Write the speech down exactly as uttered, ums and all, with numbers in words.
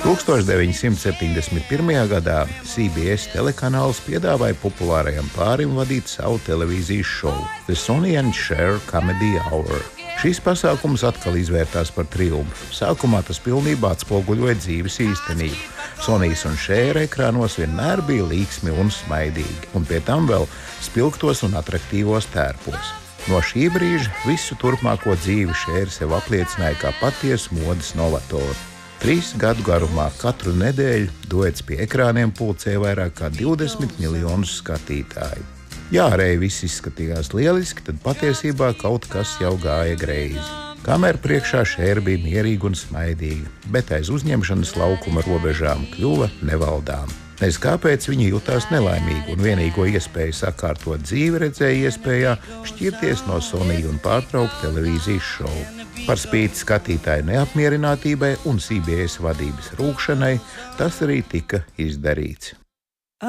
tūkstoš deviņsimt septiņdesmit pirmajā gadā C B S telekanāls piedāvāja populārajam pārim vadīt savu televīzijas šovu The Sonny and Cher Comedy Hour. Šīs pasākums atkal izvērtās par triumfu. Sākumā tas pilnībā atspoguļoja dzīves īstenību. Sonijs un Cher ekrānos vienmēr bija līksmi un smaidīgi, un pie tam vēl spilgtos un atraktīvos tērpos. No šī brīža visu turpmāko dzīvi Cher sev apliecināja kā patiesu modes novatoru. Trīs gadu garumā katru nedēļu duets pie ekrāniem pulcēja vairāk kā divdesmit miljonus skatītāju. Ja ārēji viss izskatījās lieliski, tad patiesībā kaut kas jau gāja greizi. Kameru priekšā Cher bija mierīga un smaidīga, bet aiz uzņemšanas laukuma robežām kļuva nevaldām. Nez kāpēc viņa jutās nelaimīga un vienīgo iespēju sakārtot dzīvi redzēja iespējā šķirties no Sonija un pārtraukt televīzijas šovu. Par spīti skatītāju neapmierinātībai un C B S vadības rūkšanai tas arī tika izdarīts.